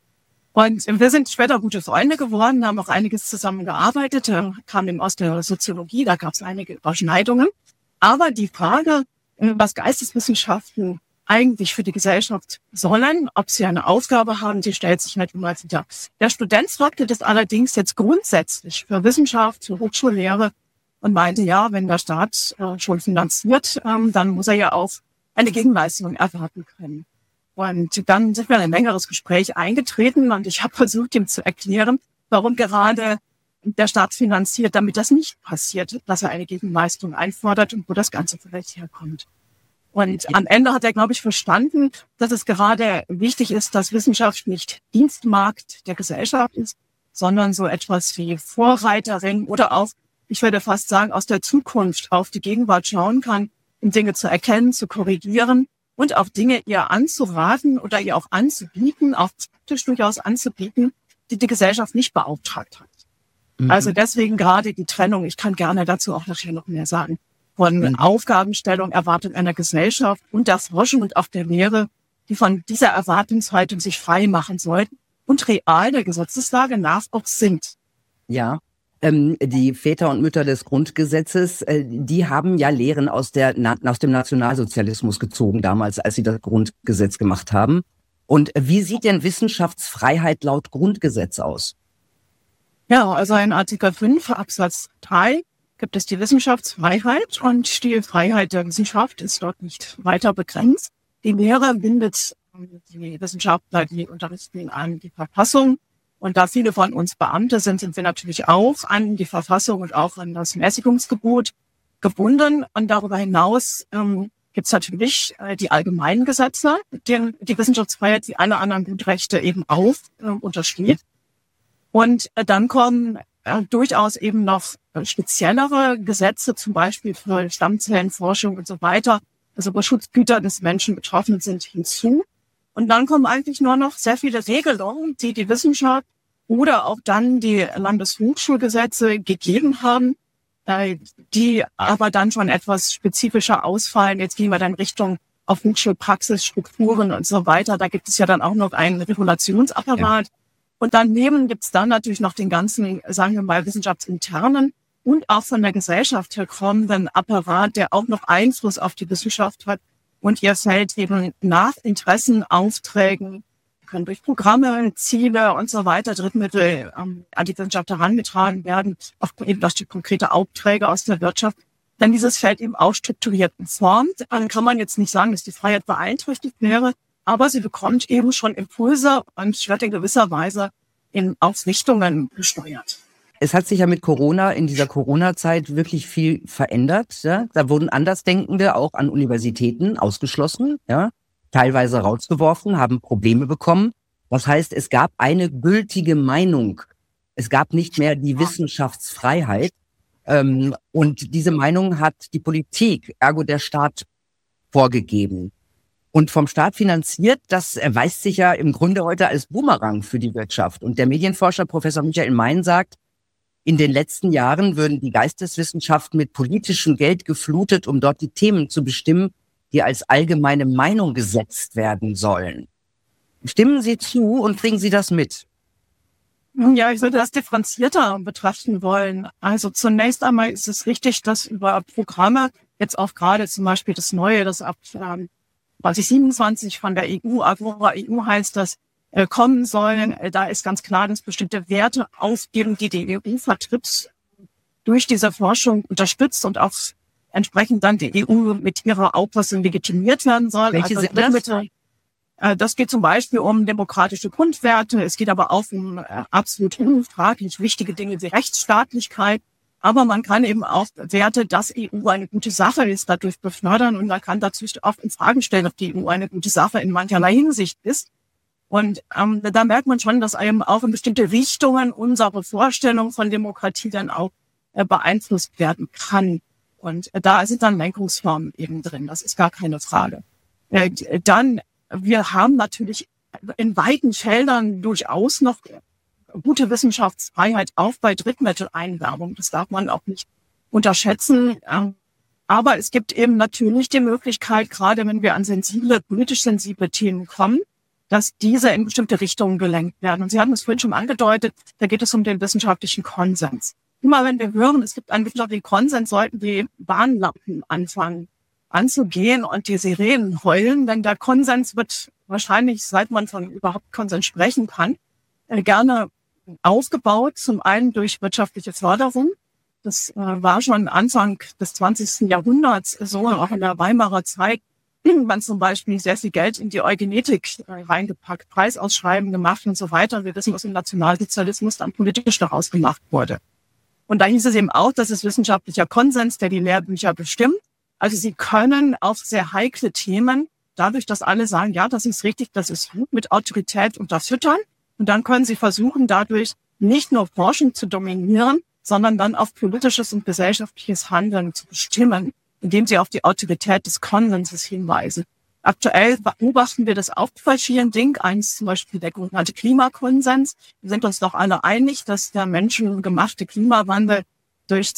Und wir sind später gute Freunde geworden, haben auch einiges zusammen gearbeitet, kamen eben aus der Soziologie, da gab es einige Überschneidungen. Aber die Frage, was Geisteswissenschaften eigentlich für die Gesellschaft sollen, ob sie eine Aufgabe haben, die stellt sich nicht immer wieder. Der Student fragte das allerdings jetzt grundsätzlich für Wissenschaft, für Hochschullehre und meinte, ja, wenn der Staat schon finanziert, dann muss er ja auch eine Gegenleistung erwarten können. Und dann sind wir in ein längeres Gespräch eingetreten und ich habe versucht, ihm zu erklären, warum gerade der Staat finanziert, damit das nicht passiert, dass er eine Gegenleistung einfordert und wo das Ganze vielleicht herkommt. Und am Ende hat er, glaube ich, verstanden, dass es gerade wichtig ist, dass Wissenschaft nicht Dienstmarkt der Gesellschaft ist, sondern so etwas wie Vorreiterin oder auch, ich würde fast sagen, aus der Zukunft auf die Gegenwart schauen kann, um Dinge zu erkennen, zu korrigieren und auch Dinge ihr anzuraten oder ihr auch anzubieten, auch praktisch durchaus anzubieten, die die Gesellschaft nicht beauftragt hat. Mhm. Also deswegen gerade die Trennung, ich kann gerne dazu auch nachher noch mehr sagen, von Aufgabenstellung, Erwartung einer Gesellschaft und der Forschung und auch der Lehre, die von dieser Erwartungshaltung sich frei machen sollten und real der Gesetzeslage nach auch sind. Ja, die Väter und Mütter des Grundgesetzes, die haben ja Lehren aus dem Nationalsozialismus gezogen damals, als sie das Grundgesetz gemacht haben. Und wie sieht denn Wissenschaftsfreiheit laut Grundgesetz aus? Ja, also in Artikel 5 Absatz 3 gibt es die Wissenschaftsfreiheit und die Freiheit der Wissenschaft ist dort nicht weiter begrenzt. Die Lehre bindet die Wissenschaftler, die unterrichten, an die Verfassung. Und da viele von uns Beamte sind, sind wir natürlich auch an die Verfassung und auch an das Mäßigungsgebot gebunden. Und darüber hinaus gibt es natürlich die allgemeinen Gesetze, denen die Wissenschaftsfreiheit wie alle anderen Grundrechte eben auch untersteht. Und dann kommen durchaus eben noch speziellere Gesetze, zum Beispiel für Stammzellenforschung und so weiter, also wo Schutzgüter des Menschen betroffen sind, hinzu. Und dann kommen eigentlich nur noch sehr viele Regelungen, die die Wissenschaft oder auch dann die Landeshochschulgesetze gegeben haben, die aber dann schon etwas spezifischer ausfallen. Jetzt gehen wir dann Richtung auf Hochschulpraxis, Strukturen und so weiter. Da gibt es ja dann auch noch einen Regulationsapparat. Ja. Und daneben gibt es dann natürlich noch den ganzen, sagen wir mal, wissenschaftsinternen und auch von der Gesellschaft her kommenden Apparat, der auch noch Einfluss auf die Wissenschaft hat. Und ihr Feld eben nach Interessen, Aufträgen, können durch Programme, Ziele und so weiter, Drittmittel an die Wissenschaft herangetragen werden, auch eben durch die konkrete Aufträge aus der Wirtschaft. Dann dieses Feld eben auch strukturiert und formt. Dann kann man jetzt nicht sagen, dass die Freiheit beeinträchtigt wäre, aber sie bekommt eben schon Impulse und wird in gewisser Weise in Ausrichtungen gesteuert. Es hat sich ja mit Corona in dieser Corona-Zeit wirklich viel verändert. Ja? Da wurden Andersdenkende auch an Universitäten ausgeschlossen, ja? Teilweise rausgeworfen, haben Probleme bekommen. Das heißt, es gab eine gültige Meinung. Es gab nicht mehr die Wissenschaftsfreiheit. Und diese Meinung hat die Politik, ergo der Staat, vorgegeben. Und vom Staat finanziert, das erweist sich ja im Grunde heute als Boomerang für die Wirtschaft. Und der Medienforscher Professor Michael Mein sagt, in den letzten Jahren würden die Geisteswissenschaften mit politischem Geld geflutet, um dort die Themen zu bestimmen, die als allgemeine Meinung gesetzt werden sollen. Stimmen Sie zu und bringen Sie das mit? Ja, ich würde das differenzierter betrachten wollen. Also zunächst einmal ist es richtig, dass über Programme, jetzt auch gerade zum Beispiel das Neue, das ab 2027 von der EU, Agora EU heißt das, kommen sollen. Da ist ganz klar, dass bestimmte Werte aufgeben, die die EU vertritt, durch diese Forschung unterstützt und auch entsprechend dann die EU mit ihrer Auffassung legitimiert werden soll. Welche sind das? Das geht zum Beispiel um demokratische Grundwerte. Es geht aber auch um absolut unfraglich wichtige Dinge wie Rechtsstaatlichkeit. Aber man kann eben auch Werte, dass EU eine gute Sache ist, dadurch befördern. Und man kann dazu oft in Frage stellen, ob die EU eine gute Sache in mancherlei Hinsicht ist. Und da merkt man schon, dass eben auch in bestimmte Richtungen unsere Vorstellung von Demokratie dann auch beeinflusst werden kann. Und da sind dann Lenkungsformen eben drin. Das ist gar keine Frage. Dann, wir haben natürlich in weiten Feldern durchaus noch gute Wissenschaftsfreiheit, auch bei Drittmitteleinwerbung. Das darf man auch nicht unterschätzen. Aber es gibt eben natürlich die Möglichkeit, gerade wenn wir an politisch sensible Themen kommen, dass diese in bestimmte Richtungen gelenkt werden. Und Sie hatten es vorhin schon angedeutet, da geht es um den wissenschaftlichen Konsens. Immer wenn wir hören, es gibt einen wissenschaftlichen Konsens, sollten die Warnlampen anfangen anzugehen und die Sirenen heulen, denn der Konsens wird wahrscheinlich, seit man von überhaupt Konsens sprechen kann, gerne aufgebaut, zum einen durch wirtschaftliche Förderung. Das war schon Anfang des 20. Jahrhunderts so, auch in der Weimarer Zeit, man zum Beispiel sehr viel Geld in die Eugenetik reingepackt, Preisausschreiben gemacht und so weiter. Wir wissen, was im Nationalsozialismus dann politisch daraus gemacht wurde. Und da hieß es eben auch, das ist wissenschaftlicher Konsens, der die Lehrbücher bestimmt. Also Sie können auf sehr heikle Themen, dadurch, dass alle sagen, ja, das ist richtig, das ist gut, mit Autorität unterfüttern. Und dann können Sie versuchen, dadurch nicht nur Forschung zu dominieren, sondern dann auf politisches und gesellschaftliches Handeln zu bestimmen, indem Sie auf die Autorität des Konsenses hinweisen. Aktuell beobachten wir das auch bei verschiedenen Dingen. Eins zum Beispiel der sogenannte Klimakonsens. Wir sind uns doch alle einig, dass der menschengemachte Klimawandel durch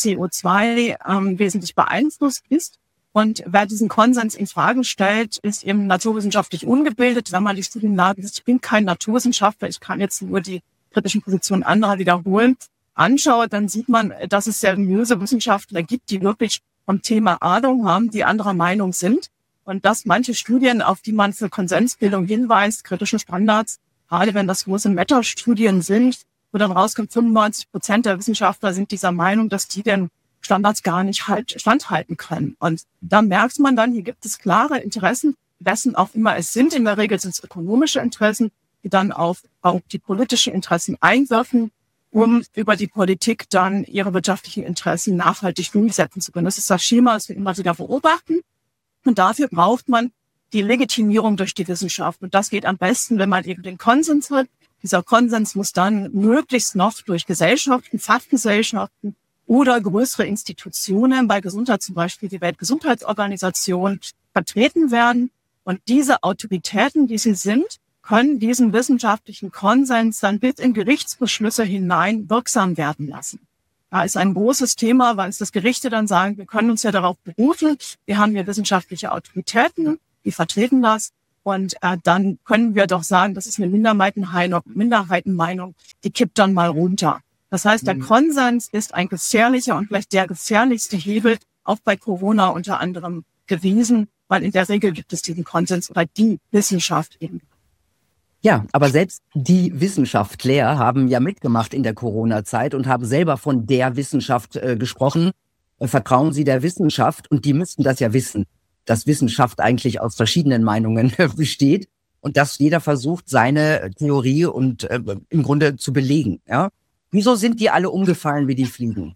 CO2 wesentlich beeinflusst ist. Und wer diesen Konsens in Frage stellt, ist eben naturwissenschaftlich ungebildet. Wenn man die Studienlage ist, ich bin kein Naturwissenschaftler, ich kann jetzt nur die kritischen Positionen anderer wiederholen, anschaut, dann sieht man, dass es seriöse Wissenschaftler gibt, die wirklich vom Thema Ahnung haben, die anderer Meinung sind. Und dass manche Studien, auf die man für Konsensbildung hinweist, kritische Standards, gerade wenn das große Meta-Studien sind, wo dann rauskommt, 95% der Wissenschaftler sind dieser Meinung, dass die den Standards gar nicht standhalten können. Und da merkt man dann, hier gibt es klare Interessen, wessen auch immer es sind. In der Regel sind es ökonomische Interessen, die dann auf die politischen Interessen einwirken, um über die Politik dann ihre wirtschaftlichen Interessen nachhaltig durchsetzen zu können. Das ist das Schema, das wir immer wieder beobachten. Und dafür braucht man die Legitimierung durch die Wissenschaft. Und das geht am besten, wenn man eben den Konsens hat. Dieser Konsens muss dann möglichst noch durch Gesellschaften, Fachgesellschaften oder größere Institutionen, bei Gesundheit zum Beispiel die Weltgesundheitsorganisation, vertreten werden. Und diese Autoritäten, die sie sind, können diesen wissenschaftlichen Konsens dann bis in Gerichtsbeschlüsse hinein wirksam werden lassen. Da ist ein großes Thema, weil es das Gerichte dann sagen, wir können uns ja darauf berufen, wir haben hier wissenschaftliche Autoritäten, die vertreten das. Und dann können wir doch sagen, das ist eine Minderheitenmeinung, die kippt dann mal runter. Das heißt, der Konsens ist ein gefährlicher und vielleicht der gefährlichste Hebel, auch bei Corona unter anderem gewesen, weil in der Regel gibt es diesen Konsens oder die Wissenschaft eben. Ja, aber selbst die Wissenschaftler haben ja mitgemacht in der Corona-Zeit und haben selber von der Wissenschaft gesprochen. Vertrauen Sie der Wissenschaft? Und die müssten das ja wissen, dass Wissenschaft eigentlich aus verschiedenen Meinungen besteht und dass jeder versucht, seine Theorie und im Grunde zu belegen. Ja? Wieso sind die alle umgefallen wie die Fliegen?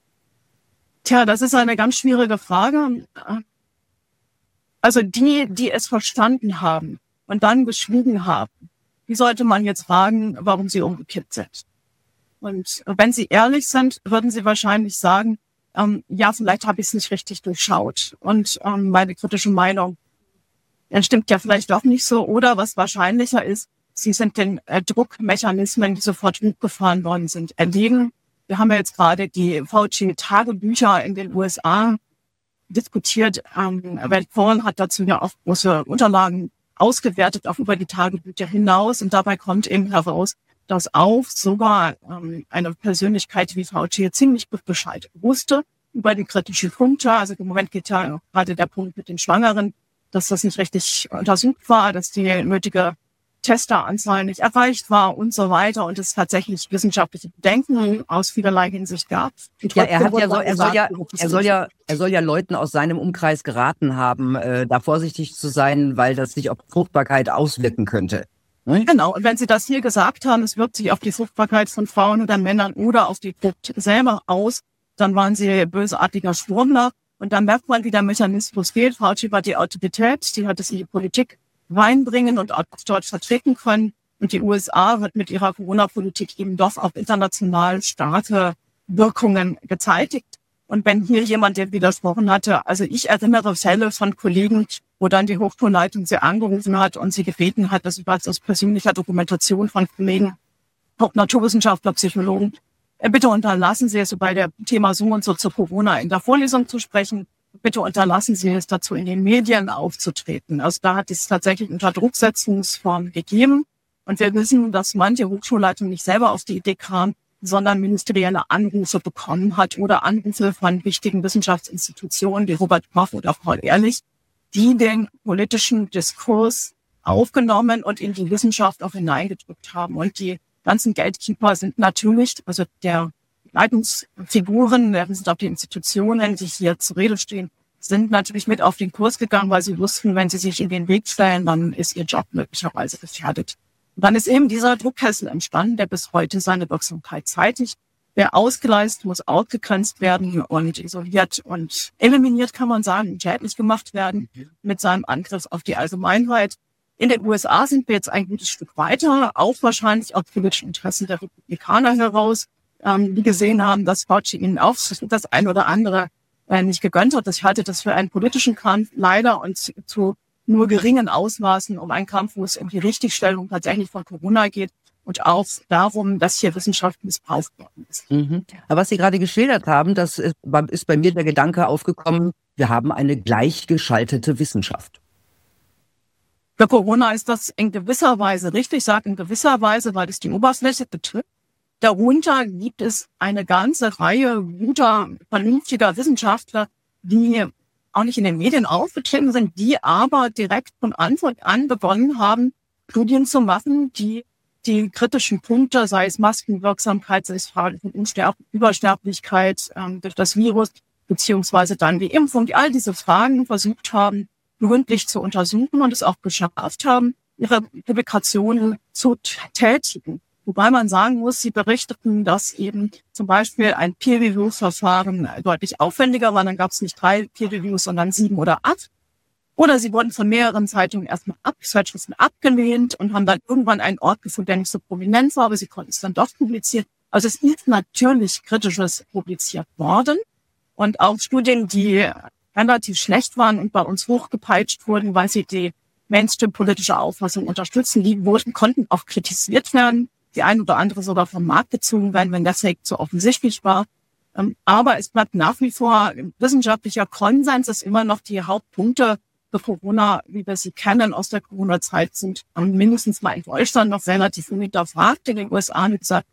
Tja, das ist eine ganz schwierige Frage. Also die es verstanden haben und dann geschwiegen haben, wie sollte man jetzt fragen, warum sie umgekippt sind? Und wenn sie ehrlich sind, würden sie wahrscheinlich sagen, ja, vielleicht habe ich es nicht richtig durchschaut und meine kritische Meinung stimmt ja vielleicht doch nicht so. Oder was wahrscheinlicher ist, sie sind den Druckmechanismen, die sofort hochgefahren worden sind, erlegen. Wir haben ja jetzt gerade die Fauci-Tagebücher in den USA diskutiert. Welt Vorn hat dazu ja auch große Unterlagen ausgewertet, auch über die Tagebücher hinaus. Und dabei kommt eben heraus, dass auch sogar eine Persönlichkeit wie Fauci ziemlich gut Bescheid wusste über die kritischen Punkte. Also im Moment geht ja gerade der Punkt mit den Schwangeren, dass das nicht richtig untersucht war, dass die nötige Testeranzahl nicht erreicht war und so weiter und es tatsächlich wissenschaftliche Bedenken aus vielerlei Hinsicht gab. Ja, er soll ja Leuten aus seinem Umkreis geraten haben, da vorsichtig zu sein, weil das sich auf Fruchtbarkeit auswirken könnte. Genau, und wenn Sie das hier gesagt haben, es wirkt sich auf die Fruchtbarkeit von Frauen oder Männern oder auf die Frucht selber aus, dann waren Sie bösartiger Schwurbler. Und dann merkt man, wie der Mechanismus geht. Fauci war die Autorität, die hat es in die Politik reinbringen und auch dort vertreten können. Und die USA hat mit ihrer Corona-Politik eben doch auch international starke Wirkungen gezeitigt. Und wenn hier jemand dem widersprochen hatte, also ich erinnere Fälle von Kollegen, wo dann die Hochschulleitung sie angerufen hat und sie gebeten hat, das war aus persönlicher Dokumentation von Kollegen, auch Naturwissenschaftler, Psychologen, bitte unterlassen Sie es bei dem Thema so und so zu Corona in der Vorlesung zu sprechen. Bitte unterlassen Sie es dazu, in den Medien aufzutreten. Also da hat es tatsächlich Unterdrucksetzungsformen gegeben. Und wir wissen, dass manche Hochschulleitung nicht selber auf die Idee kam, sondern ministerielle Anrufe bekommen hat oder Anrufe von wichtigen Wissenschaftsinstitutionen wie Robert Koch oder Paul Ehrlich, die den politischen Diskurs aufgenommen und in die Wissenschaft auch hineingedrückt haben. Und die ganzen Gatekeeper sind natürlich, also der Leitungsfiguren der wissenschaftlichen Institutionen, die hier zur Rede stehen, sind natürlich mit auf den Kurs gegangen, weil sie wussten, wenn sie sich in den Weg stellen, dann ist ihr Job möglicherweise gefährdet. Und dann ist eben dieser Druckkessel entstanden, der bis heute seine Wirksamkeit zeitigt. Wer ausgeleist, muss ausgegrenzt werden und isoliert und eliminiert, kann man sagen, schädlich gemacht werden mit seinem Angriff auf die Allgemeinheit. In den USA sind wir jetzt ein gutes Stück weiter, auch wahrscheinlich aus politischen Interessen der Republikaner heraus, die gesehen haben, dass Fauci ihnen auch das ein oder andere nicht gegönnt hat. Ich halte das für einen politischen Kampf, leider und zu nur geringen Ausmaßen um einen Kampf, wo es um die Richtigstellung tatsächlich von Corona geht und auch darum, dass hier Wissenschaft missbraucht worden ist. Aber was Sie gerade geschildert haben, das ist bei mir der Gedanke aufgekommen, wir haben eine gleichgeschaltete Wissenschaft. Für Corona ist das in gewisser Weise richtig, ich sage in gewisser Weise, weil es die Oberfläche betrifft. Darunter gibt es eine ganze Reihe guter, vernünftiger Wissenschaftler, die auch nicht in den Medien aufgetreten sind, die aber direkt von Anfang an begonnen haben, Studien zu machen, die die kritischen Punkte, sei es Maskenwirksamkeit, sei es Frage von Übersterblichkeit durch das Virus, beziehungsweise dann die Impfung, die all diese Fragen versucht haben, gründlich zu untersuchen und es auch geschafft haben, ihre Publikationen zu tätigen. Wobei man sagen muss, sie berichteten, dass eben zum Beispiel ein Peer-Review-Verfahren deutlich aufwendiger war. Dann gab es nicht 3 Peer-Reviews, sondern 7 oder 8. Oder sie wurden von mehreren Zeitungen erstmal abgelehnt und haben dann irgendwann einen Ort gefunden, der nicht so prominent war, aber sie konnten es dann doch publizieren. Also es ist natürlich Kritisches publiziert worden. Und auch Studien, die relativ schlecht waren und bei uns hochgepeitscht wurden, weil sie die Mainstream-politische Auffassung unterstützen. Die konnten auch kritisiert werden, die ein oder andere sogar vom Markt gezogen werden, wenn das Fake zu offensichtlich war. Aber es bleibt nach wie vor wissenschaftlicher Konsens, dass immer noch die Hauptpunkte für Corona, wie wir sie kennen aus der Corona-Zeit, sind mindestens mal in Deutschland noch relativ hinterfragt. In den USA, wie gesagt,